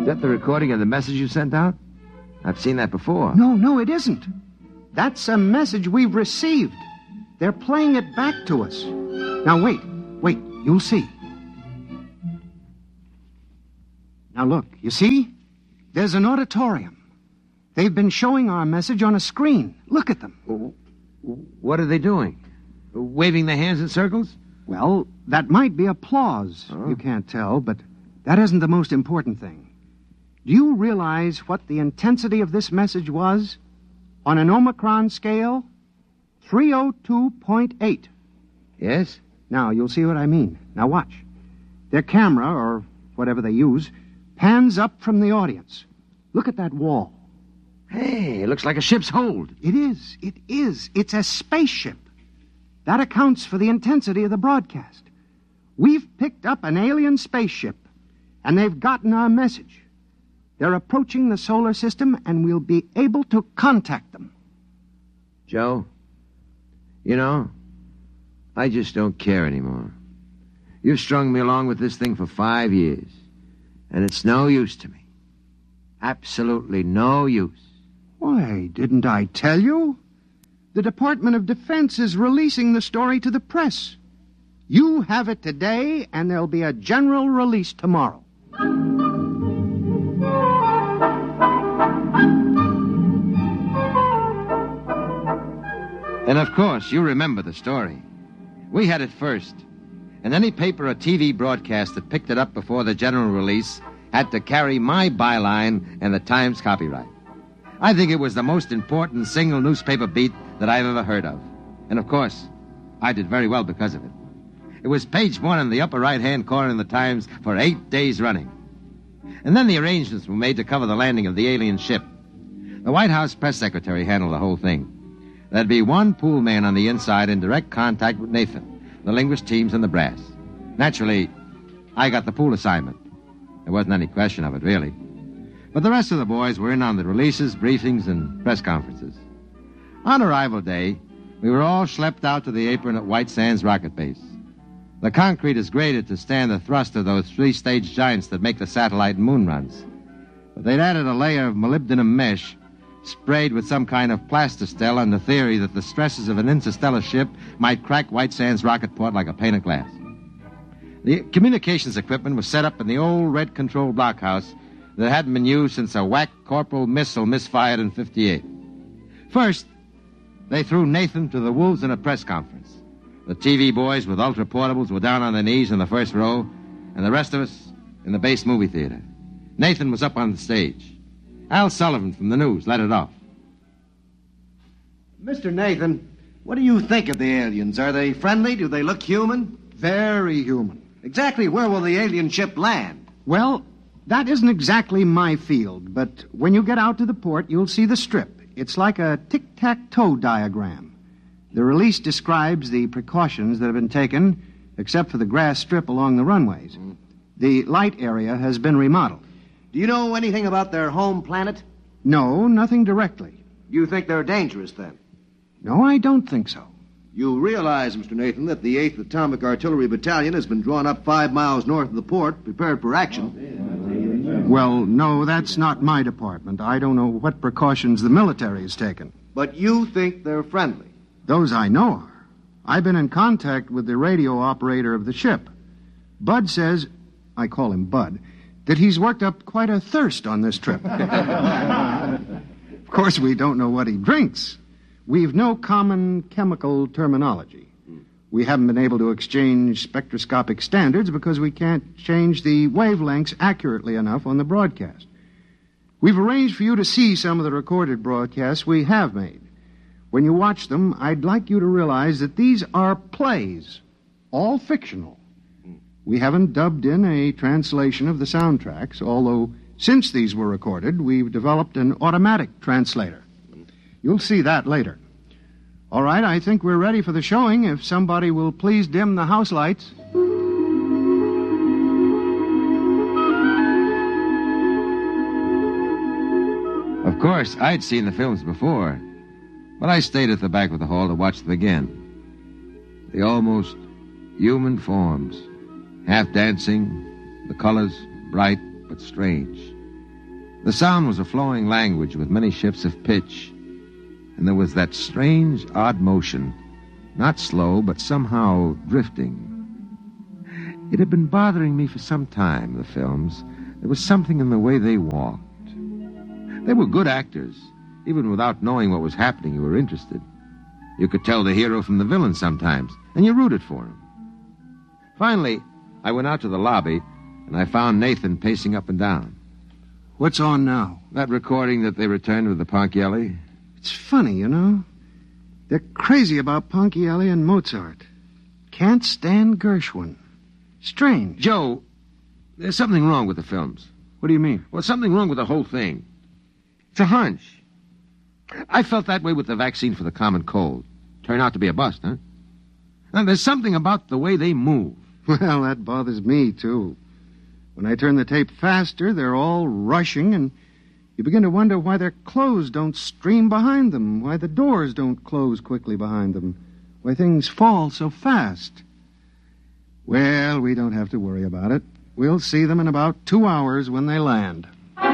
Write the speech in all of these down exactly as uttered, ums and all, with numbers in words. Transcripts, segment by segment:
that the recording of the message you sent out? I've seen that before. No, no, it isn't. That's a message we've received. They're playing it back to us. Now, wait, wait, you'll see. Now, look, you see? There's an auditorium. They've been showing our message on a screen. Look at them. What are they doing? Waving their hands in circles? Well, that might be applause. Oh. You can't tell, but that isn't the most important thing. Do you realize what the intensity of this message was? On an Omicron scale, three oh two point eight. Yes? Now, you'll see what I mean. Now, watch. Their camera, or whatever they use, pans up from the audience. Look at that wall. Hey, it looks like a ship's hold. It is. It is. It's a spaceship. That accounts for the intensity of the broadcast. We've picked up an alien spaceship, and they've gotten our message. They're approaching the solar system, and we'll be able to contact them. Joe, you know, I just don't care anymore. You've strung me along with this thing for five years, and it's no use to me. Absolutely no use. Why, didn't I tell you? The Department of Defense is releasing the story to the press. You have it today, and there'll be a general release tomorrow. And of course, you remember the story. We had it first. And any paper or T V broadcast that picked it up before the general release had to carry my byline and the Times copyright. I think it was the most important single newspaper beat that I've ever heard of. And of course, I did very well because of it. It was page one in the upper right-hand corner in the Times for eight days running. And then the arrangements were made to cover the landing of the alien ship. The White House press secretary handled the whole thing. There'd be one pool man on the inside in direct contact with Nathan, the linguist teams, and the brass. Naturally, I got the pool assignment. There wasn't any question of it, really. But the rest of the boys were in on the releases, briefings, and press conferences. On arrival day, we were all schlepped out to the apron at White Sands Rocket Base. The concrete is graded to stand the thrust of those three-stage giants that make the satellite and moon runs. But they'd added a layer of molybdenum mesh sprayed with some kind of plastistel on the theory that the stresses of an interstellar ship might crack White Sands rocket port like a pane of glass. The communications equipment was set up in the old red control blockhouse that hadn't been used since a whack Corporal missile misfired in fifty-eight. First, they threw Nathan to the wolves in a press conference. The T V boys with ultra-portables were down on their knees in the first row, and the rest of us in the base movie theater. Nathan was up on the stage. Al Sullivan from the news led it off. Mister Nathan, what do you think of the aliens? Are they friendly? Do they look human? Very human. Exactly where will the alien ship land? Well, that isn't exactly my field, but when you get out to the port, you'll see the strip. It's like a tic-tac-toe diagram. The release describes the precautions that have been taken, except for the grass strip along the runways. Mm. The light area has been remodeled. Do you know anything about their home planet? No, nothing directly. You think they're dangerous, then? No, I don't think so. You realize, Mister Nathan, that the eighth Atomic Artillery Battalion has been drawn up five miles north of the port, prepared for action. Well, no, that's not my department. I don't know what precautions the military has taken. But you think they're friendly? Those I know are. I've been in contact with the radio operator of the ship. Bud says, I call him Bud, that he's worked up quite a thirst on this trip. Of course, we don't know what he drinks. We've no common chemical terminology. We haven't been able to exchange spectroscopic standards because we can't change the wavelengths accurately enough on the broadcast. We've arranged for you to see some of the recorded broadcasts we have made. When you watch them, I'd like you to realize that these are plays, all fictional. We haven't dubbed in a translation of the soundtracks, although since these were recorded, we've developed an automatic translator. You'll see that later. All right, I think we're ready for the showing. If somebody will please dim the house lights. Of course, I'd seen the films before, but I stayed at the back of the hall to watch them again. The almost human forms, half dancing, the colors bright but strange. The sound was a flowing language with many shifts of pitch, and there was that strange, odd motion, not slow, but somehow drifting. It had been bothering me for some time, the films. There was something in the way they walked. They were good actors. Even without knowing what was happening, you were interested. You could tell the hero from the villain sometimes, and you rooted for him. Finally, I went out to the lobby, and I found Nathan pacing up and down. What's on now? That recording that they returned with the Ponchielli? It's funny, you know. They're crazy about Ponchielli and Mozart. Can't stand Gershwin. Strange. Joe, there's something wrong with the films. What do you mean? Well, something wrong with the whole thing. It's a hunch. I felt that way with the vaccine for the common cold. Turned out to be a bust, huh? And there's something about the way they move. Well, that bothers me, too. When I turn the tape faster, they're all rushing, and you begin to wonder why their clothes don't stream behind them, why the doors don't close quickly behind them, why things fall so fast. Well, we don't have to worry about it. We'll see them in about two hours when they land.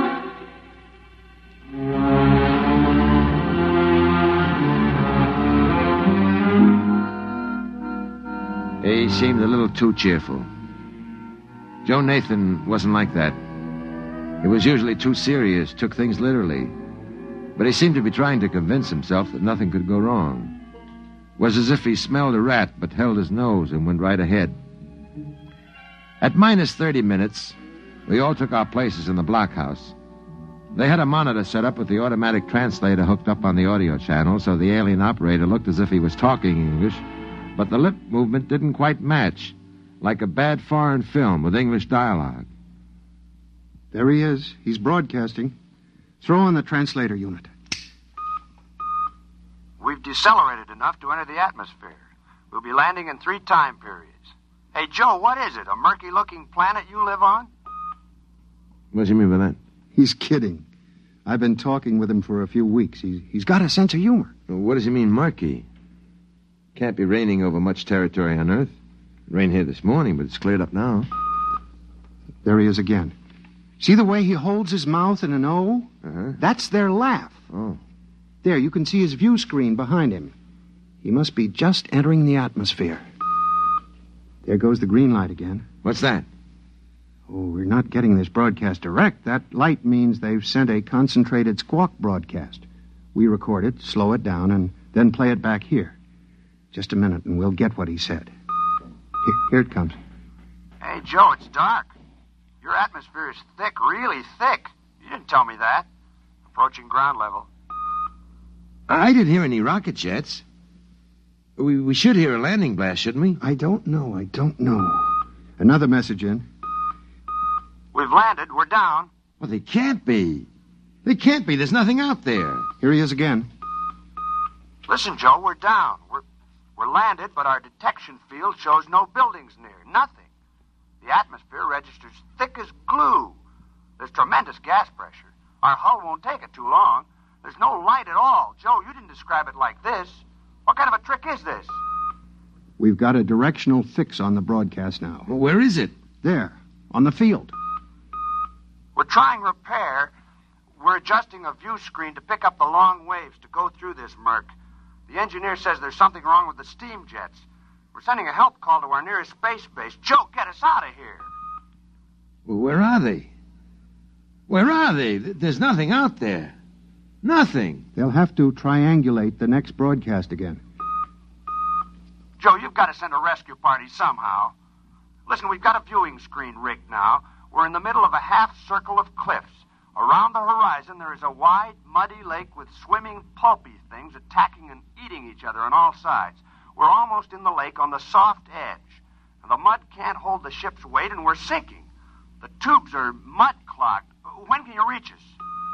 He seemed a little too cheerful. Joe Nathan wasn't like that. He was usually too serious, took things literally. But he seemed to be trying to convince himself that nothing could go wrong. It was as if he smelled a rat but held his nose and went right ahead. At minus thirty minutes, we all took our places in the blockhouse. They had a monitor set up with the automatic translator hooked up on the audio channel, so the alien operator looked as if he was talking English, but the lip movement didn't quite match, like a bad foreign film with English dialogue. There he is. He's broadcasting. Throw on the translator unit. We've decelerated enough to enter the atmosphere. We'll be landing in three time periods. Hey, Joe, what is it? A murky-looking planet you live on? What do you mean by that? He's kidding. I've been talking with him for a few weeks. He's, he's got a sense of humor. Well, what does he mean, murky? Can't be raining over much territory on Earth. It rained here this morning, but it's cleared up now. There he is again. See the way he holds his mouth in an O? Uh-huh. That's their laugh. Oh. There, you can see his view screen behind him. He must be just entering the atmosphere. There goes the green light again. What's that? Oh, we're not getting this broadcast direct. That light means they've sent a concentrated squawk broadcast. We record it, slow it down, and then play it back here. Just a minute, and we'll get what he said. Here, here it comes. Hey, Joe, it's dark. Your atmosphere is thick, really thick. You didn't tell me that. Approaching ground level. I didn't hear any rocket jets. We, we should hear a landing blast, shouldn't we? I don't know, I don't know. Another message in. We've landed. We're down. Well, they can't be. They can't be. There's nothing out there. Here he is again. Listen, Joe, we're down. We're, we're landed, but our detection field shows no buildings near. Nothing. The atmosphere registers thick as glue. There's tremendous gas pressure. Our hull won't take it too long. There's no light at all. Joe, you didn't describe it like this. What kind of a trick is this? We've got a directional fix on the broadcast now. Well, where is it? There, on the field. We're trying repair. We're adjusting a view screen to pick up the long waves to go through this murk. The engineer says there's something wrong with the steam jets. We're sending a help call to our nearest space base. Joe, get us out of here. Well, where are they? Where are they? There's nothing out there. Nothing. They'll have to triangulate the next broadcast again. Joe, you've got to send a rescue party somehow. Listen, we've got a viewing screen rigged now. We're in the middle of a half circle of cliffs. Around the horizon, there is a wide, muddy lake with swimming, pulpy things attacking and eating each other on all sides. We're almost in the lake on the soft edge. And the mud can't hold the ship's weight, and we're sinking. The tubes are mud-clogged. When can you reach us?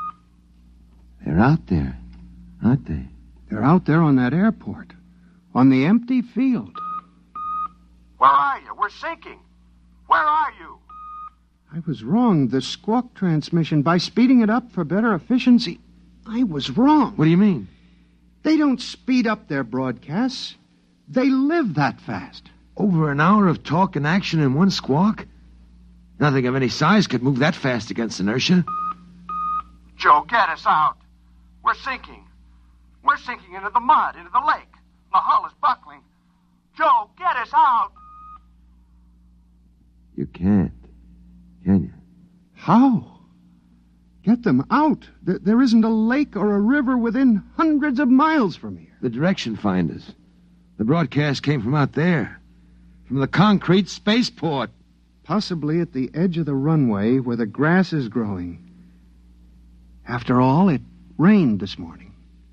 They're out there, aren't they? They're out there on that airport. On the empty field. Where are you? We're sinking. Where are you? I was wrong. The squawk transmission, by speeding it up for better efficiency, I was wrong. What do you mean? They don't speed up their broadcasts. They live that fast. Over an hour of talk and action in one squawk? Nothing of any size could move that fast against inertia. Joe, get us out. We're sinking. We're sinking into the mud, into the lake. The hull is buckling. Joe, get us out. You can't, can you? How? Get them out. Th- there isn't a lake or a river within hundreds of miles from here. The direction finders. The broadcast came from out there. From the concrete spaceport. Possibly at the edge of the runway where the grass is growing. After all, it rained this morning.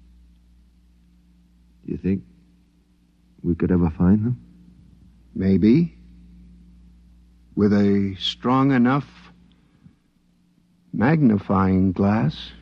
Do you think we could ever find them? Maybe. With a strong enough magnifying glass.